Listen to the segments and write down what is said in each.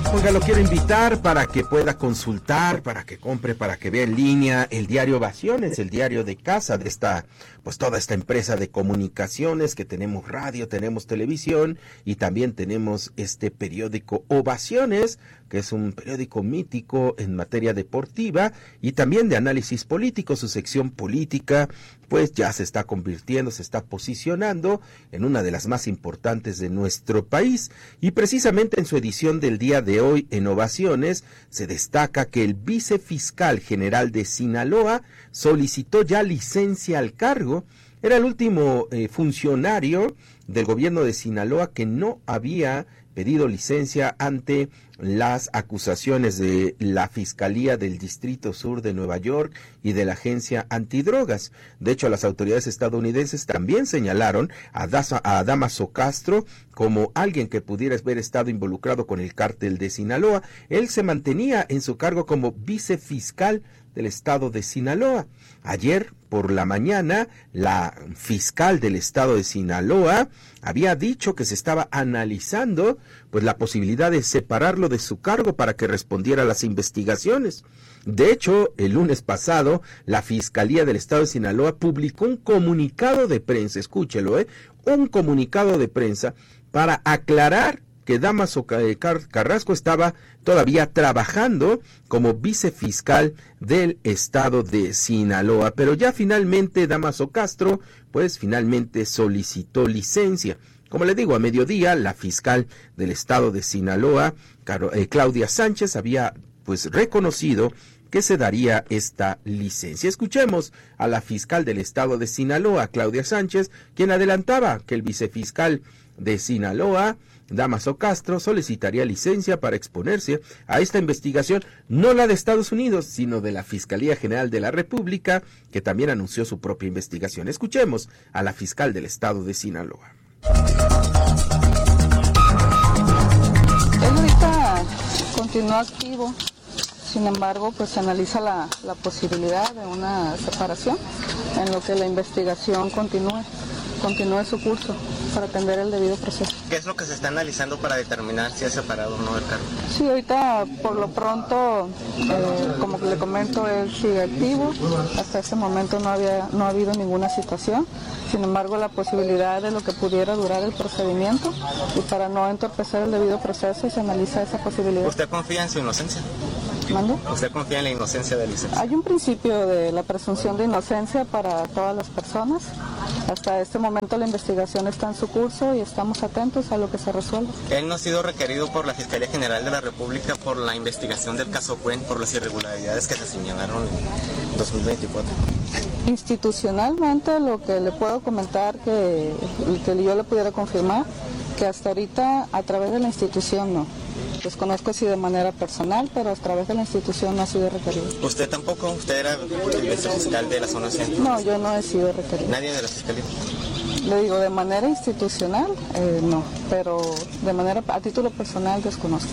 Oiga, lo quiero invitar para que pueda consultar, para que compre, para que vea en línea el diario Ovaciones, el diario de casa de toda esta empresa de comunicaciones que tenemos radio, tenemos televisión y también tenemos este periódico Ovaciones, que es un periódico mítico en materia deportiva y también de análisis político. Su sección política pues ya se está convirtiendo, se está posicionando en una de las más importantes de nuestro país, y precisamente en su edición del día de hoy en Ovaciones se destaca que el vicefiscal general de Sinaloa solicitó ya licencia al cargo. Era el último funcionario del gobierno de Sinaloa que no había pedido licencia ante las acusaciones de la Fiscalía del Distrito Sur de Nueva York y de la Agencia Antidrogas. De hecho, las autoridades estadounidenses también señalaron a Dámaso Castro como alguien que pudiera haber estado involucrado con el cártel de Sinaloa. Él se mantenía en su cargo como vicefiscal del estado de Sinaloa. Ayer por la mañana, la fiscal del estado de Sinaloa había dicho que se estaba analizando pues la posibilidad de separarlo de su cargo para que respondiera a las investigaciones. De hecho, el lunes pasado, la Fiscalía del estado de Sinaloa publicó un comunicado de prensa, escúchelo, un comunicado de prensa para aclarar que Dámaso Carrasco estaba todavía trabajando como vicefiscal del estado de Sinaloa, pero ya finalmente Dámaso Castro, pues finalmente solicitó licencia. Como le digo, a mediodía, la fiscal del estado de Sinaloa, Claudia Sánchez, había pues reconocido que se daría esta licencia. Escuchemos a la fiscal del estado de Sinaloa, Claudia Sánchez, quien adelantaba que el vicefiscal de Sinaloa, Dámaso Castro, solicitaría licencia para exponerse a esta investigación, no la de Estados Unidos, sino de la Fiscalía General de la República, que también anunció su propia investigación. Escuchemos a la fiscal del estado de Sinaloa. Él ahorita continúa activo, sin embargo, pues se analiza la posibilidad de una separación en lo que la investigación continúe su curso para atender el debido proceso. ¿Qué es lo que se está analizando para determinar si es separado o no el cargo? Sí, ahorita por lo pronto, como le comento, él sigue activo. Hasta este momento no ha habido ninguna situación. Sin embargo, la posibilidad de lo que pudiera durar el procedimiento, y para no entorpecer el debido proceso, se analiza esa posibilidad. ¿Usted confía en su inocencia? ¿Mande? ¿Usted confía en la inocencia del licenciado? Hay un principio de la presunción de inocencia para todas las personas. Hasta este momento la investigación está en su curso y estamos atentos a lo que se resuelva. Él no ha sido requerido por la Fiscalía General de la República por la investigación del caso Cuen, por las irregularidades que se señalaron en 2024. Institucionalmente, lo que le puedo comentar, que yo le pudiera confirmar, que hasta ahorita a través de la institución no. Desconozco si de manera personal, pero a través de la institución no ha sido requerido. ¿Usted tampoco? ¿Usted era el vicefiscal de la zona centro? No, yo no he sido requerido. ¿Nadie de la Fiscalía? Le digo, de manera institucional, no, pero a título personal desconozco.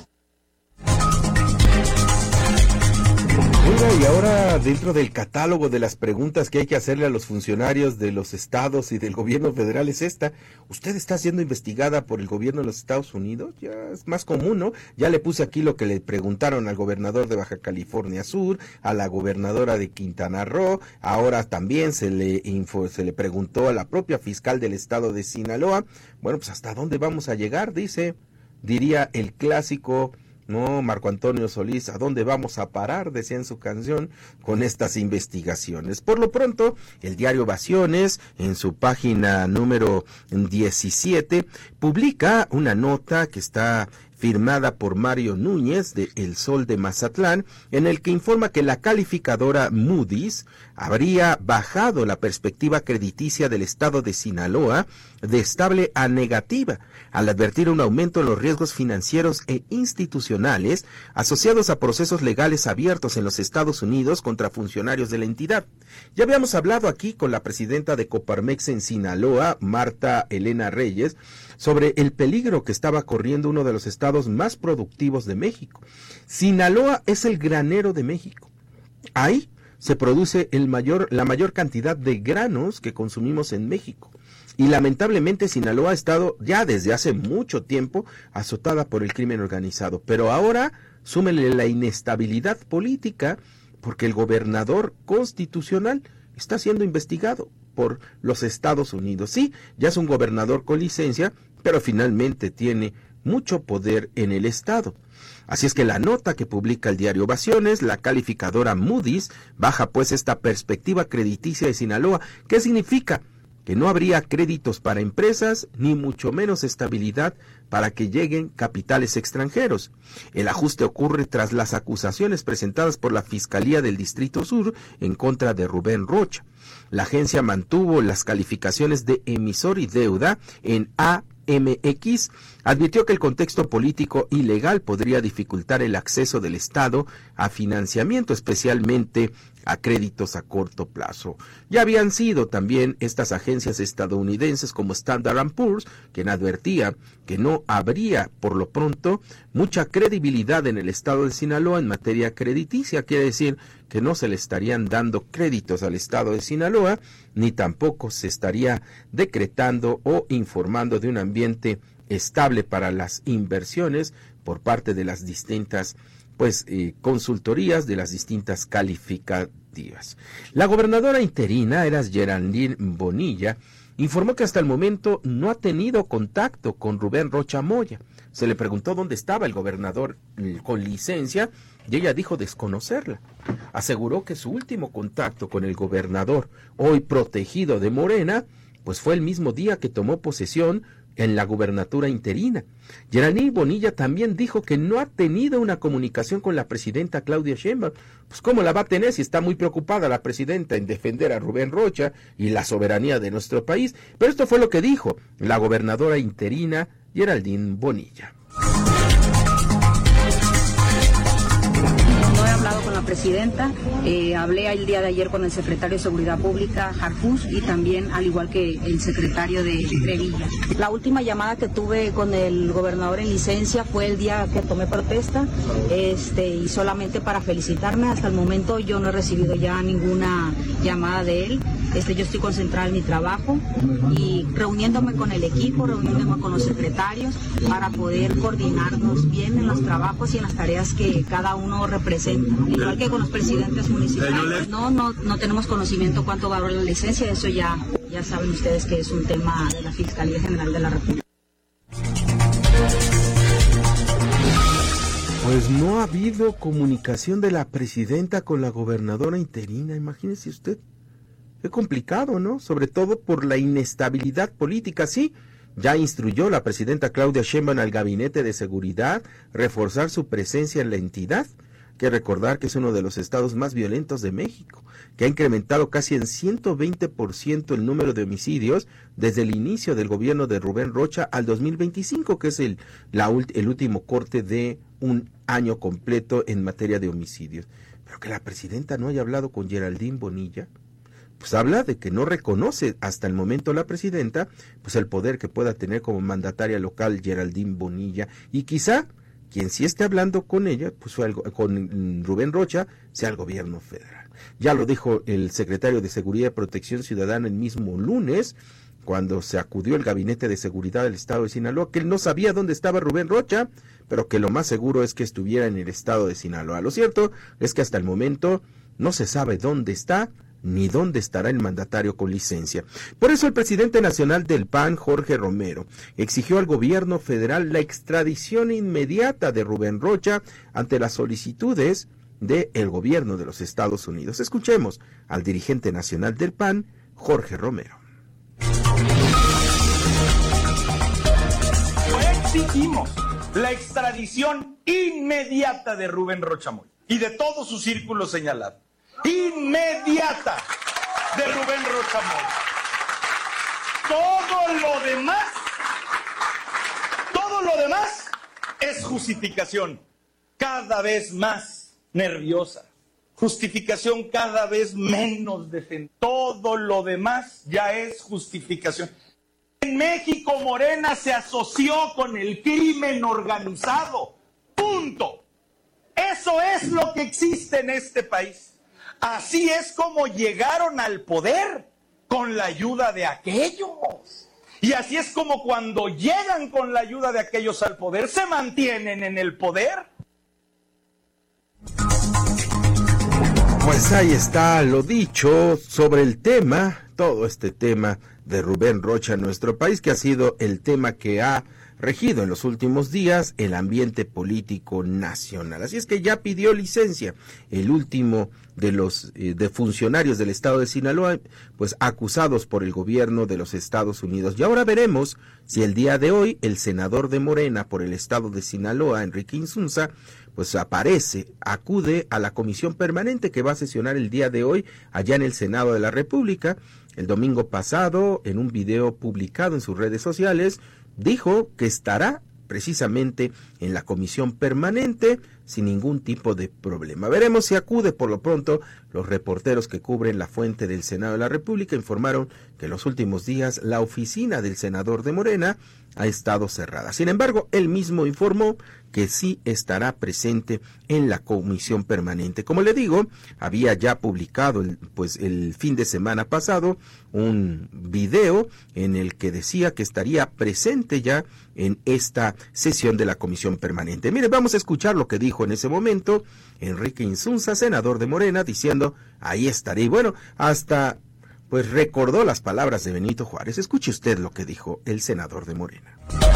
Oiga, y ahora dentro del catálogo de las preguntas que hay que hacerle a los funcionarios de los estados y del gobierno federal es esta: ¿usted está siendo investigada por el gobierno de los Estados Unidos? Ya es más común, ¿no? Ya le puse aquí lo que le preguntaron al gobernador de Baja California Sur, a la gobernadora de Quintana Roo, ahora también se le preguntó a la propia fiscal del estado de Sinaloa. Bueno, pues ¿hasta dónde vamos a llegar? Diría el clásico, no, Marco Antonio Solís, ¿a dónde vamos a parar?, decía en su canción, con estas investigaciones. Por lo pronto, el diario Ovaciones, en su página número 17, publica una nota que está firmada por Mario Núñez de El Sol de Mazatlán, en el que informa que la calificadora Moody's habría bajado la perspectiva crediticia del estado de Sinaloa de estable a negativa, al advertir un aumento en los riesgos financieros e institucionales asociados a procesos legales abiertos en los Estados Unidos contra funcionarios de la entidad. Ya habíamos hablado aquí con la presidenta de Coparmex en Sinaloa, Marta Elena Reyes, sobre el peligro que estaba corriendo uno de los estados más productivos de México. Sinaloa es el granero de México. Ahí se produce la mayor cantidad de granos que consumimos en México. Y lamentablemente Sinaloa ha estado ya desde hace mucho tiempo azotada por el crimen organizado, pero ahora súmele la inestabilidad política porque el gobernador constitucional está siendo investigado por los Estados Unidos. Sí, ya es un gobernador con licencia, pero finalmente tiene mucho poder en el estado. Así es que la nota que publica el diario Ovaciones, la calificadora Moody's, baja pues esta perspectiva crediticia de Sinaloa. ¿Qué significa? Que no habría créditos para empresas, ni mucho menos estabilidad para que lleguen capitales extranjeros. El ajuste ocurre tras las acusaciones presentadas por la Fiscalía del Distrito Sur en contra de Rubén Rocha. La agencia mantuvo las calificaciones de emisor y deuda en AMX, advirtió que el contexto político y legal podría dificultar el acceso del Estado a financiamiento, especialmente a créditos a corto plazo. Ya habían sido también estas agencias estadounidenses como Standard & Poor's, quien advertía que no habría, por lo pronto, mucha credibilidad en el estado de Sinaloa en materia crediticia. Quiere decir que no se le estarían dando créditos al estado de Sinaloa, ni tampoco se estaría decretando o informando de un ambiente estable para las inversiones por parte de las distintas consultorías, de las distintas calificativas. La gobernadora interina, Geraldine Bonilla, informó que hasta el momento no ha tenido contacto con Rubén Rocha Moya. Se le preguntó dónde estaba el gobernador con licencia y ella dijo desconocerla. Aseguró que su último contacto con el gobernador, hoy protegido de Morena, pues fue el mismo día que tomó posesión en la gubernatura interina. Geraldine Bonilla también dijo que no ha tenido una comunicación con la presidenta Claudia Sheinbaum. Pues ¿cómo la va a tener si está muy preocupada la presidenta en defender a Rubén Rocha y la soberanía de nuestro país? Pero esto fue lo que dijo la gobernadora interina Geraldine Bonilla. No he hablado con la presidenta, hablé el día de ayer con el secretario de Seguridad Pública, Harfuch, y también al igual que el secretario de Trevilla. La última llamada que tuve con el gobernador en licencia fue el día que tomé protesta, y solamente para felicitarme. Hasta el momento yo no he recibido ya ninguna llamada de él. Yo estoy concentrada en mi trabajo y reuniéndome con el equipo, reuniéndome con los secretarios para poder coordinarnos bien en los trabajos y en las tareas que cada uno representa. Al igual que con los presidentes municipales, no tenemos conocimiento cuánto va a durar la licencia. Eso ya saben ustedes que es un tema de la Fiscalía General de la República. Pues no ha habido comunicación de la presidenta con la gobernadora interina, imagínese usted. Qué complicado, ¿no? Sobre todo por la inestabilidad política. Sí, ya instruyó la presidenta Claudia Sheinbaum al Gabinete de Seguridad reforzar su presencia en la entidad. Hay que recordar que es uno de los estados más violentos de México, que ha incrementado casi en 120% el número de homicidios desde el inicio del gobierno de Rubén Rocha al 2025, que es el último corte de un año completo en materia de homicidios. Pero que la presidenta no haya hablado con Geraldine Bonilla, pues habla de que no reconoce hasta el momento la presidenta, pues el poder que pueda tener como mandataria local Geraldine Bonilla, y quizá quien sí esté hablando con ella, pues con Rubén Rocha, sea el gobierno federal. Ya lo dijo el secretario de Seguridad y Protección Ciudadana el mismo lunes, cuando se acudió el Gabinete de Seguridad del Estado de Sinaloa, que él no sabía dónde estaba Rubén Rocha, pero que lo más seguro es que estuviera en el estado de Sinaloa. Lo cierto es que hasta el momento no se sabe dónde está, ni dónde estará el mandatario con licencia. Por eso el presidente nacional del PAN, Jorge Romero, exigió al gobierno federal la extradición inmediata de Rubén Rocha ante las solicitudes del gobierno de los Estados Unidos. Escuchemos al dirigente nacional del PAN, Jorge Romero. Exigimos la extradición inmediata de Rubén Rocha Moya y de todo su círculo señalado. Inmediata de Rubén Rocha Moya. Todo lo demás es justificación cada vez más nerviosa, justificación cada vez menos defendida. Todo lo demás ya es justificación. En México Morena se asoció con el crimen organizado. Punto. Eso es lo que existe en este país. Así es como llegaron al poder, con la ayuda de aquellos. Y así es como cuando llegan con la ayuda de aquellos al poder, se mantienen en el poder. Pues ahí está lo dicho sobre el tema, todo este tema de Rubén Rocha en nuestro país, que ha sido el tema que ha regido en los últimos días el ambiente político nacional. Así es que ya pidió licencia el último de los de funcionarios del estado de Sinaloa, pues acusados por el gobierno de los Estados Unidos. Y ahora veremos si el día de hoy el senador de Morena por el estado de Sinaloa, Enrique Insunza, pues acude a la comisión permanente que va a sesionar el día de hoy allá en el Senado de la República. El domingo pasado, en un video publicado en sus redes sociales, dijo que estará precisamente en la comisión permanente sin ningún tipo de problema. Veremos si acude. Por lo pronto, los reporteros que cubren la fuente del Senado de la República informaron que en los últimos días la oficina del senador de Morena ha estado cerrada. Sin embargo, él mismo informó que sí estará presente en la comisión permanente. Como le digo, había ya publicado el fin de semana pasado un video en el que decía que estaría presente ya en esta sesión de la comisión permanente. Mire, vamos a escuchar lo que dijo en ese momento Enrique Insunza, senador de Morena, diciendo, ahí estaré. Y bueno, hasta pues recordó las palabras de Benito Juárez. Escuche usted lo que dijo el senador de Morena.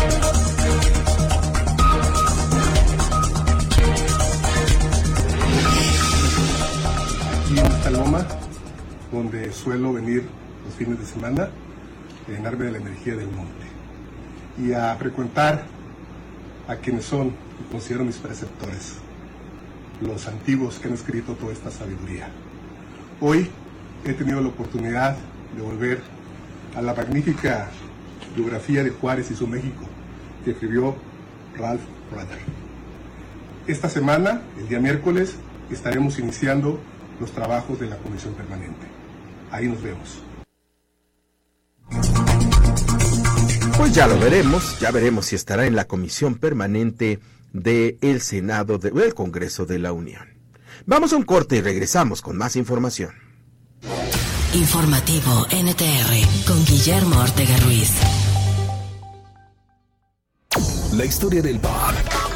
Aquí en esta loma, donde suelo venir los fines de semana, a llenarme de la energía del monte y a frecuentar a quienes son, y considero mis preceptores, los antiguos que han escrito toda esta sabiduría. Hoy he tenido la oportunidad de volver a la magnífica biografía de Juárez y su México que escribió Ralph Rutter. Esta semana, el día miércoles, estaremos iniciando los trabajos de la comisión permanente. Ahí nos vemos. Pues ya veremos si estará en la comisión permanente del Senado del Congreso de la Unión. Vamos a un corte y regresamos con más información. Informativo NTR con Guillermo Ortega Ruiz. La historia del pop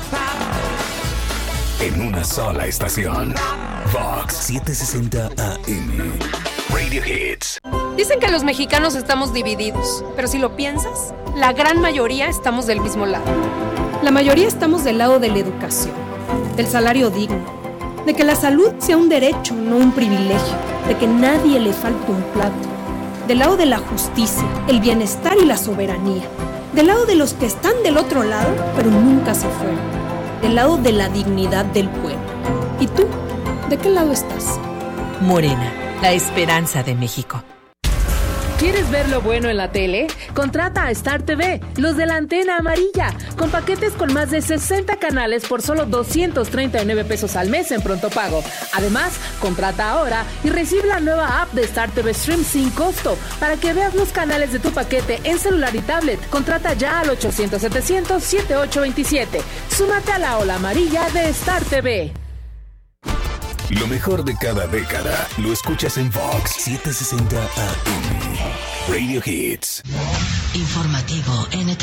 en una sola estación. Vox 760 AM. Radio Hits. Dicen que los mexicanos estamos divididos, pero si lo piensas, la gran mayoría estamos del mismo lado. La mayoría estamos del lado de la educación, del salario digno, de que la salud sea un derecho, no un privilegio, de que nadie le falte un plato, del lado de la justicia, el bienestar y la soberanía, del lado de los que están del otro lado, pero nunca se fueron, del lado de la dignidad del pueblo. ¿Y tú? ¿De qué lado estás? Morena, la esperanza de México. ¿Quieres ver lo bueno en la tele? Contrata a Star TV, los de la antena amarilla, con paquetes con más de 60 canales por solo 239 pesos al mes en pronto pago. Además, contrata ahora y recibe la nueva app de Star TV Stream sin costo para que veas los canales de tu paquete en celular y tablet. Contrata ya al 800-700-7827. Súmate a la ola amarilla de Star TV. Lo mejor de cada década lo escuchas en Vox 760 AM. Radio Hits. Informativo NTR.